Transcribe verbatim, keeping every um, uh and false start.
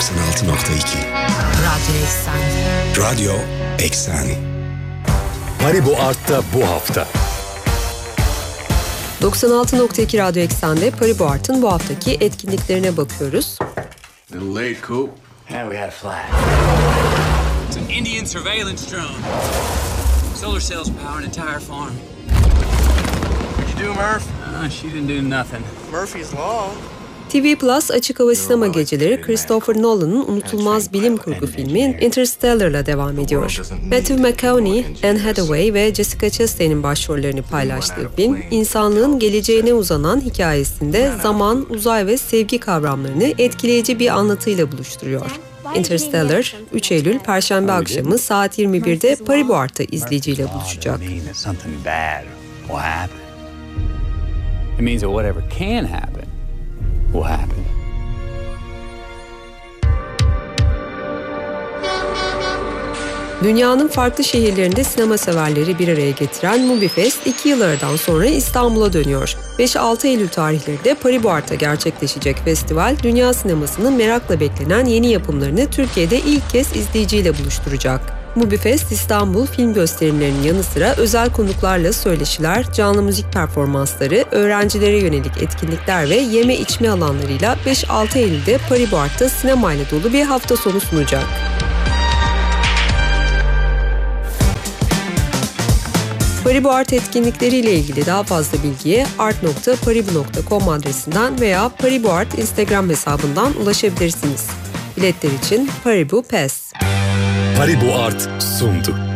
doksan altı nokta iki. Radyo Eksen. Radyo Eksen. Paribu Art'ta bu hafta. doksan altı nokta iki Radyo Eksen'de Paribu Art'ın bu haftaki etkinliklerine bakıyoruz. Little late, Coop. Yeah, we had a flash. It's an Indian surveillance drone. Solar cells power an entire farm. What'd you do, Murph? Uh, she didn't do nothing. Murphy's Law. T V Plus Açık Hava Sinema Geceleri Christopher Nolan'ın unutulmaz bilim kurgu filmi Interstellar'la devam ediyor. Matthew McConaughey, Anne Hathaway ve Jessica Chastain'in başrollerini paylaştığı film, insanlığın geleceğine uzanan hikayesinde zaman, uzay ve sevgi kavramlarını etkileyici bir anlatıyla buluşturuyor. Interstellar, üç Eylül Perşembe akşamı saat yirmi birde Paribu Art'ta izleyiciyle buluşacak. It means that whatever can happen will happen. Dünyanın farklı şehirlerinde sinema severleri bir araya getiren MovieFest iki yıl aradan sonra İstanbul'a dönüyor. beş altı Eylül tarihlerinde Paribu Art'ta gerçekleşecek festival, dünya sinemasının merakla beklenen yeni yapımlarını Türkiye'de ilk kez izleyiciyle buluşturacak. MovieFest İstanbul film gösterimlerinin yanı sıra özel konuklarla söyleşiler, canlı müzik performansları, öğrencilere yönelik etkinlikler ve yeme içme alanlarıyla beş altı Eylül'de Paribu Art'ta sinemayla dolu bir hafta sonu sunacak. Paribu Art etkinlikleriyle ilgili daha fazla bilgiye art nokta paribu nokta com adresinden veya Paribu Art Instagram hesabından ulaşabilirsiniz. Biletler için Paribu Pass. Paribu Art sundu.